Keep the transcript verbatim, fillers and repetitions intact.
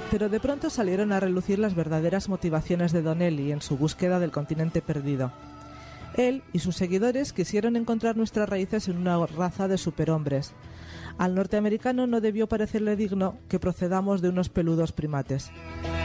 Pero de pronto salieron a relucir las verdaderas motivaciones de Donnelly en su búsqueda del continente perdido. Él y sus seguidores quisieron encontrar nuestras raíces en una raza de superhombres. Al norteamericano no debió parecerle digno que procedamos de unos peludos primates.